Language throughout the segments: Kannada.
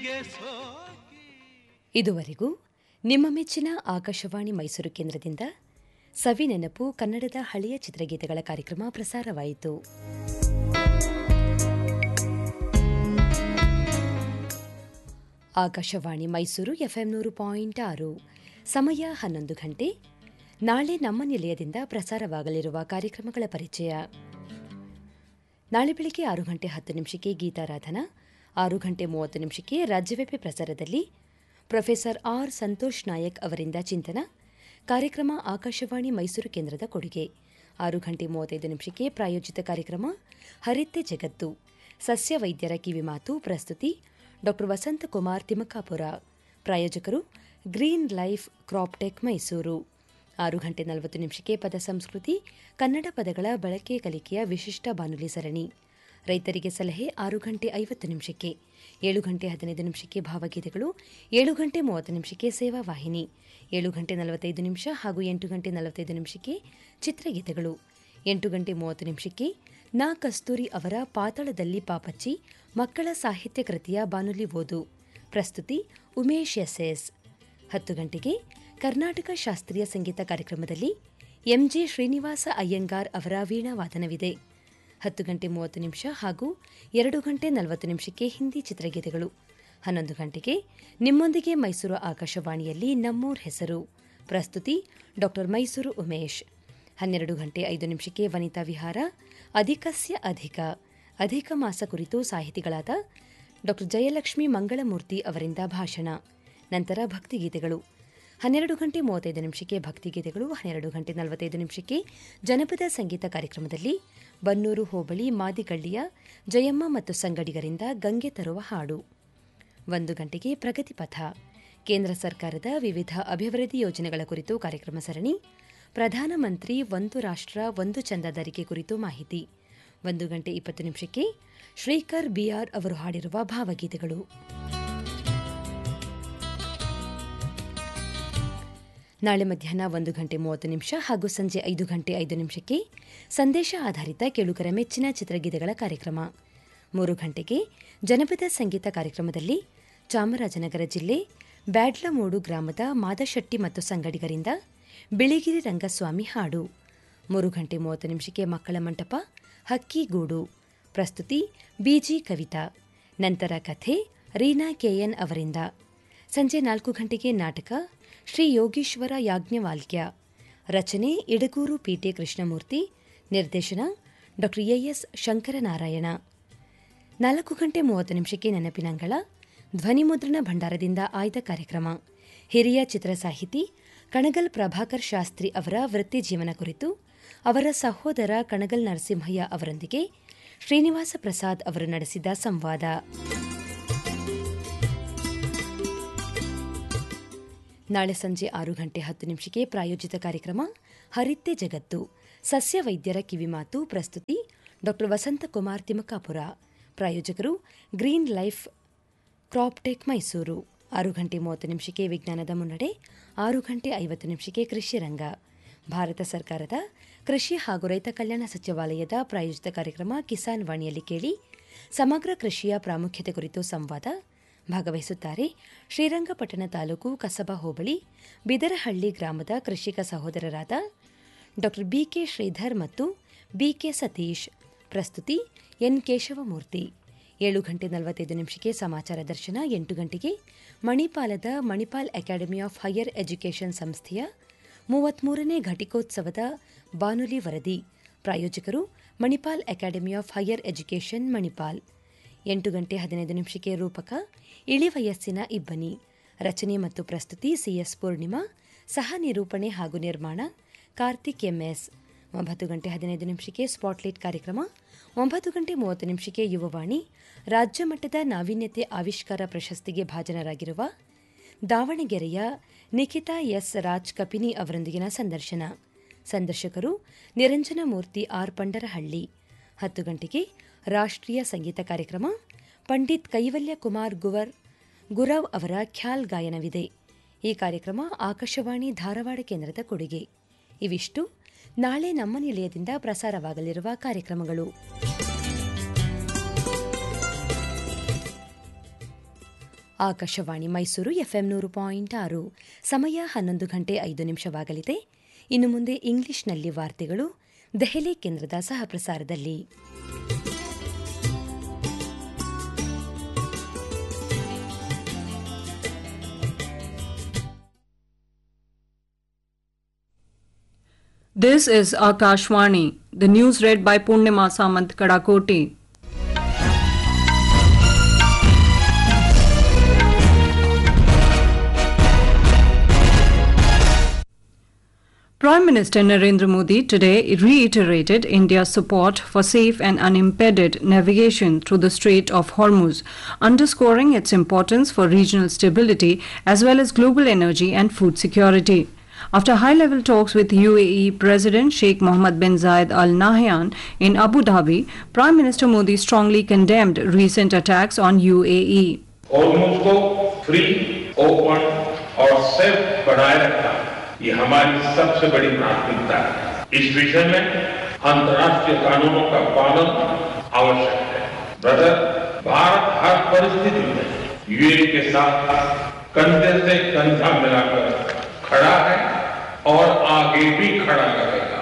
ಇದುವರೆಗೂ ನಿಮ್ಮ ಮೆಚ್ಚಿನ ಆಕಾಶವಾಣಿ ಮೈಸೂರು ಕೇಂದ್ರದಿಂದ ಸವಿ ನೆನಪು ಕನ್ನಡದ ಹಳೆಯ ಚಿತ್ರಗೀತೆಗಳ ಕಾರ್ಯಕ್ರಮ ಪ್ರಸಾರವಾಯಿತು. ಆಕಾಶವಾಣಿ ಮೈಸೂರು ಎಫ್ಎಂ 100.6 ಸಮಯ 11 ಗಂಟೆ. ನಾಳೆ ನಮ್ಮ ನಿಲಯದಿಂದ ಪ್ರಸಾರವಾಗಲಿರುವ ಕಾರ್ಯಕ್ರಮಗಳ ಪರಿಚಯ. ನಾಳೆ ಬೆಳಗ್ಗೆ 6 ಗಂಟೆ 10 ನಿಮಿಷಕ್ಕೆ ಗೀತಾರಾಧನಾ, 6 ಗಂಟೆ 30 ನಿಮಿಷಕ್ಕೆ ರಾಜ್ಯವ್ಯಾಪಿ ಪ್ರಸಾರದಲ್ಲಿ ಪ್ರೊಫೆಸರ್ ಆರ್ ಸಂತೋಷ್ ನಾಯಕ್ ಅವರಿಂದ ಚಿಂತನ ಕಾರ್ಯಕ್ರಮ ಆಕಾಶವಾಣಿ ಮೈಸೂರು ಕೇಂದ್ರದ ಕೊಡುಗೆ. 6 ಗಂಟೆ 35 ನಿಮಿಷಕ್ಕೆ ಪ್ರಾಯೋಜಿತ ಕಾರ್ಯಕ್ರಮ ಹರಿತೆ ಜಗತ್ತು, ಸಸ್ಯ ವೈದ್ಯರ ಕಿವಿಮಾತು, ಪ್ರಸ್ತುತಿ ಡಾ ವಸಂತಕುಮಾರ್ ತಿಮಕಾಪುರ, ಪ್ರಾಯೋಜಕರು ಗ್ರೀನ್ ಲೈಫ್ ಕ್ರಾಪ್ಟೆಕ್ ಮೈಸೂರು. 6 ಗಂಟೆ 40 ನಿಮಿಷಕ್ಕೆ ಪದ ಸಂಸ್ಕೃತಿ, ಕನ್ನಡ ಪದಗಳ ಬಳಕೆ ಕಲಿಕೆಯ ವಿಶಿಷ್ಟ ಬಾನುಲಿ ಸರಣಿ ರೈತರಿಗೆ ಸಲಹೆ 6 ಗಂಟೆ 50 ನಿಮಿಷಕ್ಕೆ. 7 ಗಂಟೆ 15 ನಿಮಿಷಕ್ಕೆ ಭಾವಗೀತೆಗಳು, 7 ಗಂಟೆ 30 ನಿಮಿಷಕ್ಕೆ ಸೇವಾ ವಾಹಿನಿ, 7 ಗಂಟೆ 45 ನಿಮಿಷ ಹಾಗೂ 8 ಗಂಟೆ 45 ನಿಮಿಷಕ್ಕೆ ಚಿತ್ರಗೀತೆಗಳು. 8 ಗಂಟೆ 30 ನಿಮಿಷಕ್ಕೆ ನಾ ಕಸ್ತೂರಿ ಅವರ ಪಾತಾಳದಲ್ಲಿ ಪಾಪಚ್ಚಿ ಮಕ್ಕಳ ಸಾಹಿತ್ಯ ಕೃತಿಯ ಬಾನುಲಿ ಓದು, ಪ್ರಸ್ತುತಿ ಉಮೇಶ್ ಎಸ್ಎಸ್. 10 ಗಂಟೆಗೆ ಕರ್ನಾಟಕ ಶಾಸ್ತ್ರೀಯ ಸಂಗೀತ ಕಾರ್ಯಕ್ರಮದಲ್ಲಿ ಎಂಜೆ ಶ್ರೀನಿವಾಸ ಅಯ್ಯಂಗಾರ್ ಅವರ ವೀಣಾವಾದನವಿದೆ. 10 ಗಂಟೆ 30 ನಿಮಿಷ ಹಾಗೂ 2 ಗಂಟೆ 40 ನಿಮಿಷಕ್ಕೆ ಹಿಂದಿ ಚಿತ್ರಗೀತೆಗಳು. 11 ಗಂಟೆಗೆ ನಿಮ್ಮೊಂದಿಗೆ ಮೈಸೂರು ಆಕಾಶವಾಣಿಯಲ್ಲಿ ನಮ್ಮೂರ್ ಹೆಸರು, ಪ್ರಸ್ತುತಿ ಡಾ ಮೈಸೂರು ಉಮೇಶ್. 12 ಗಂಟೆ 5 ನಿಮಿಷಕ್ಕೆ ವನಿತಾ ವಿಹಾರ, ಅಧಿಕಸ್ಯ ಅಧಿಕ ಮಾಸ ಕುರಿತು ಸಾಹಿತಿಗಳಾದ ಡಾ ಜಯಲಕ್ಷ್ಮಿ ಮಂಗಳಮೂರ್ತಿ ಅವರಿಂದ ಭಾಷಣ. ನಂತರ ಭಕ್ತಿಗೀತೆಗಳು. 12 ಗಂಟೆ 35 ನಿಮಿಷಕ್ಕೆ ಭಕ್ತಿಗೀತೆಗಳು. 12 ಗಂಟೆ 45 ನಿಮಿಷಕ್ಕೆ ಜನಪದ ಸಂಗೀತ ಕಾರ್ಯಕ್ರಮದಲ್ಲಿ ಬನ್ನೂರು ಹೋಬಳಿ ಮಾದಿಗಳ್ಳಿಯ ಜಯಮ್ಮ ಮತ್ತು ಸಂಗಡಿಗರಿಂದ ಗಂಗೆ ತರುವ ಹಾಡು. 1 ಗಂಟೆಗೆ ಪ್ರಗತಿಪಥ, ಕೇಂದ್ರ ಸರ್ಕಾರದ ವಿವಿಧ ಅಭಿವೃದ್ಧಿ ಯೋಜನೆಗಳ ಕುರಿತು ಕಾರ್ಯಕ್ರಮ ಸರಣಿ, ಪ್ರಧಾನಮಂತ್ರಿ ಒಂದು ರಾಷ್ಟ್ರ ಒಂದು ಚಂದಾದಾರಿಕೆ ಕುರಿತು ಮಾಹಿತಿ. 1 ಗಂಟೆ 20 ನಿಮಿಷಕ್ಕೆ ಶ್ರೀಕರ್ ಬಿಆರ್ ಅವರು ಹಾಡಿರುವ ಭಾವಗೀತೆಗಳು. ನಾಳೆ ಮಧ್ಯಾಹ್ನ 1 ಗಂಟೆ 30 ನಿಮಿಷ ಹಾಗೂ ಸಂಜೆ 5 ಗಂಟೆ 5 ನಿಮಿಷಕ್ಕೆ ಸಂದೇಶ ಆಧಾರಿತ ಕೇಳುಗರ ಮೆಚ್ಚಿನ ಚಿತ್ರಗೀತೆಗಳ ಕಾರ್ಯಕ್ರಮ. 3 ಗಂಟೆಗೆ ಜನಪದ ಸಂಗೀತ ಕಾರ್ಯಕ್ರಮದಲ್ಲಿ ಚಾಮರಾಜನಗರ ಜಿಲ್ಲೆ ಬ್ಯಾಡ್ಲಮೂಡು ಗ್ರಾಮದ ಮಾದಶೆಟ್ಟಿ ಮತ್ತು ಸಂಗಡಿಗರಿಂದ ಬಿಳಿಗಿರಿ ರಂಗಸ್ವಾಮಿ ಹಾಡು. 3 ಗಂಟೆ 30 ನಿಮಿಷಕ್ಕೆ ಮಕ್ಕಳ ಮಂಟಪ ಹಕ್ಕಿಗೂಡು, ಪ್ರಸ್ತುತಿ ಬಿಜಿ ಕವಿತಾ. ನಂತರ ಕಥೆ ರೀನಾ ಕೆಎನ್ ಅವರಿಂದ. ಸಂಜೆ 4 ಗಂಟೆಗೆ ನಾಟಕ ಶ್ರೀ ಯೋಗೀಶ್ವರ ಯಾಜ್ಞವಾಲ್ಕ್ಯ, ರಚನೆ ಇಡಗೂರು ಪಿಟಿ ಕೃಷ್ಣಮೂರ್ತಿ, ನಿರ್ದೇಶನ ಡಾ ಎಎಸ್ ಶಂಕರನಾರಾಯಣ. 4 ಗಂಟೆ 30 ನಿಮಿಷಕ್ಕೆ ನೆನಪಿನಂಗಳ ಧ್ವನಿಮುದ್ರಣ ಭಂಡಾರದಿಂದ ಆಯ್ದ ಕಾರ್ಯಕ್ರಮ. ಹಿರಿಯ ಚಿತ್ರಸಾಹಿತಿ ಕಣಗಲ್ ಪ್ರಭಾಕರ್ ಶಾಸ್ತ್ರಿ ಅವರ ವೃತ್ತಿ ಜೀವನ ಕುರಿತು ಅವರ ಸಹೋದರ ಕಣಗಲ್ ನರಸಿಂಹಯ್ಯ ಅವರೊಂದಿಗೆ ಶ್ರೀನಿವಾಸ ಪ್ರಸಾದ್ ಅವರು ನಡೆಸಿದ ಸಂವಾದ. ನಾಳೆ ಸಂಜೆ 6 ಗಂಟೆ 10 ನಿಮಿಷಕ್ಕೆ ಪ್ರಾಯೋಜಿತ ಕಾರ್ಯಕ್ರಮ ಹರಿತೆ ಜಗತ್ತು, ಸಸ್ಯ ವೈದ್ಯರ ಕಿವಿಮಾತು, ಪ್ರಸ್ತುತಿ ಡಾ ವಸಂತಕುಮಾರ್ ತಿಮಕಾಪುರ, ಪ್ರಾಯೋಜಕರು ಗ್ರೀನ್ ಲೈಫ್ ಕ್ರಾಪ್ಟೆಕ್ ಮೈಸೂರು. 6 ಗಂಟೆ 30 ನಿಮಿಷಕ್ಕೆ ವಿಜ್ಞಾನದ ಮುನ್ನಡೆ, 6 ಗಂಟೆ 50 ನಿಮಿಷಕ್ಕೆ ಕೃಷಿ ರಂಗ, ಭಾರತ ಸರ್ಕಾರದ ಕೃಷಿ ಹಾಗೂ ರೈತ ಕಲ್ಯಾಣ ಸಚಿವಾಲಯದ ಪ್ರಾಯೋಜಿತ ಕಾರ್ಯಕ್ರಮ ಕಿಸಾನ್ ವಾಣಿಯಲ್ಲಿ ಕೇಳಿ ಸಮಗ್ರ ಕೃಷಿಯ ಪ್ರಾಮುಖ್ಯತೆ ಕುರಿತು ಸಂವಾದ. ಭಾಗವಹಿಸುತ್ತಾರೆ ಶ್ರೀರಂಗಪಟ್ಟಣ ತಾಲೂಕು ಕಸಬಾ ಹೋಬಳಿ ಬಿದರಹಳ್ಳಿ ಗ್ರಾಮದ ಕೃಷಿಕ ಸಹೋದರರಾದ ಡಾ ಬಿಕೆ ಶ್ರೀಧರ್ ಮತ್ತು ಬಿಕೆ ಸತೀಶ್, ಪ್ರಸ್ತುತಿ ಎನ್ ಕೇಶವಮೂರ್ತಿ. 7 ಗಂಟೆ 45 ನಿಮಿಷಕ್ಕೆ ಸಮಾಚಾರ ದರ್ಶನ. 8 ಗಂಟೆಗೆ ಮಣಿಪಾಲದ Manipal academy of higher education ಸಂಸ್ಥೆಯ 33ನೇ ಘಟಿಕೋತ್ಸವದ ಬಾನುಲಿ ವರದಿ, ಪ್ರಾಯೋಜಕರು Manipal academy of higher education Manipal. 8 ಗಂಟೆ 15 ನಿಮಿಷಕ್ಕೆ ರೂಪಕ ಇಳಿವಯಸ್ಸಿನ ಇಬ್ಬನಿ, ರಚನೆ ಮತ್ತು ಪ್ರಸ್ತುತಿ ಸಿಎಸ್ ಪೂರ್ಣಿಮಾ, ಸಹ ನಿರೂಪಣೆ ಹಾಗೂ ನಿರ್ಮಾಣ ಕಾರ್ತಿಕ್ ಎಂಎಸ್. 9 ಗಂಟೆ 15 ನಿಮಿಷಕ್ಕೆ ಸ್ಪಾಟ್ಲೈಟ್ ಕಾರ್ಯಕ್ರಮ. 9 ಗಂಟೆ 30 ನಿಮಿಷಕ್ಕೆ ಯುವವಾಣಿ, ರಾಜ್ಯ ಮಟ್ಟದ ನಾವೀನ್ಯತೆ ಆವಿಷ್ಕಾರ ಪ್ರಶಸ್ತಿಗೆ ಭಾಜನರಾಗಿರುವ ದಾವಣಗೆರೆಯ ನಿಖಿತಾ ಎಸ್ ರಾಜ್ ಕಪಿನಿ ಅವರೊಂದಿಗಿನ ಸಂದರ್ಶನ. ಸಂದರ್ಶಕರು ನಿರಂಜನಮೂರ್ತಿ ಆರ್ ಪಂಡರಹಳ್ಳಿ. 10 ಗಂಟೆಗೆ ರಾಷ್ಟ್ರೀಯ ಸಂಗೀತ ಕಾರ್ಯಕ್ರಮ, ಪಂಡಿತ್ ಕೈವಲ್ಯ ಕುಮಾರ್ ಗುರವ್ ಅವರ ಖ್ಯಾಲ್ ಗಾಯನವಿದೆ. ಈ ಕಾರ್ಯಕ್ರಮ ಆಕಾಶವಾಣಿ ಧಾರವಾಡ ಕೇಂದ್ರದ ಕೊಡುಗೆ. ಇವಿಷ್ಟು ನಾಳೆ ನಮ್ಮ ನಿಲಯದಿಂದ ಪ್ರಸಾರವಾಗಲಿರುವ ಕಾರ್ಯಕ್ರಮಗಳು. ಆಕಾಶವಾಣಿ ಮೈಸೂರು ಎಫ್ಎಂ 100.6 ಸಮಯ 11:05 ಇನ್ನು ಮುಂದೆ ಇಂಗ್ಲಿಷ್ನಲ್ಲಿ ವಾರ್ತೆಗಳು ದೆಹಲಿ ಕೇಂದ್ರದ ಸಹಪ್ರಸಾರದಲ್ಲಿ. This is Akashvani. The news read by Purnima Samant Kadakoti. Prime Minister Narendra Modi today reiterated India's support for safe and unimpeded navigation through the Strait of Hormuz, underscoring its importance for regional stability as well as global energy and food security. After high-level talks with UAE President Sheikh Mohammed bin Zayed Al Nahyan in Abu Dhabi, Prime Minister Modi strongly condemned recent attacks on UAE. hormuz को फ्री, ओपन और सेफ बनाए रखना ये हमारी सबसे बड़ी प्राथमिकता है. इस विषय में अंतर्राष्ट्रीय कानूनों का पालन आवश्यक है. ब्रदर, भारत हर परिस्थिति में यूएई के साथ कंधे से कंधा मिलाकर खड़ा है और आगे भी खड़ा रहेगा.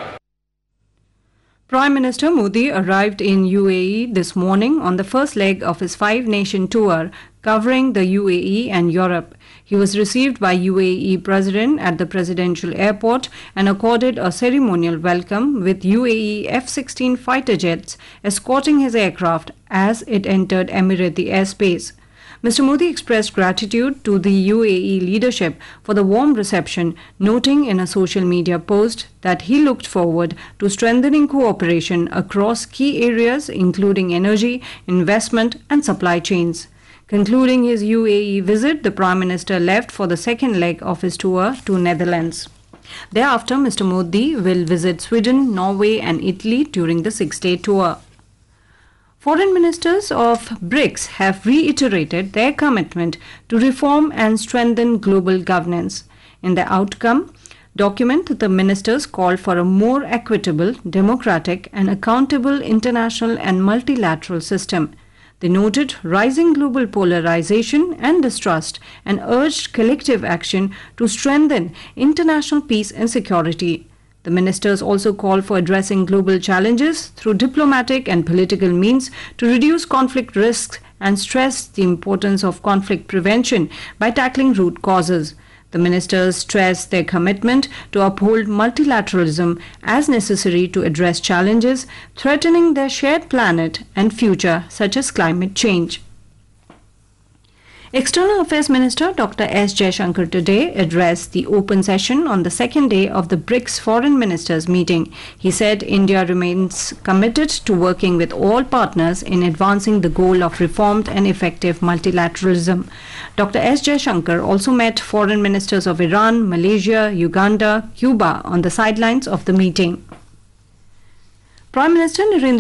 Prime Minister Modi arrived in UAE this morning on the first leg of his 5-nation tour covering the UAE and Europe. He was received by UAE President at the Presidential Airport and accorded a ceremonial welcome with UAE F-16 fighter jets escorting his aircraft as it entered Emirati airspace. Mr. Modi expressed gratitude to the UAE leadership for the warm reception, noting in a social media post that he looked forward to strengthening cooperation across key areas including energy, investment and supply chains. Concluding his UAE visit, the Prime Minister left for the second leg of his tour to Netherlands. Thereafter, Mr. Modi will visit Sweden, Norway and Italy during the 6-day tour. Foreign ministers of BRICS have reiterated their commitment to reform and strengthen global governance. In the outcome document, the ministers called for a more equitable, democratic and accountable international and multilateral system. They noted rising global polarization and distrust and urged collective action to strengthen international peace and security. The ministers also called for addressing global challenges through diplomatic and political means to reduce conflict risks and stressed the importance of conflict prevention by tackling root causes. The ministers stressed their commitment to uphold multilateralism as necessary to address challenges threatening their shared planet and future, such as climate change. External Affairs Minister Dr. S. Jaishankar today addressed the open session on the second day of the BRICS Foreign Ministers meeting. He said India remains committed to working with all partners in advancing the goal of reformed and effective multilateralism. Dr. S. Jaishankar also met foreign ministers of Iran, Malaysia, Uganda, Cuba on the sidelines of the meeting. Prime Minister Narendra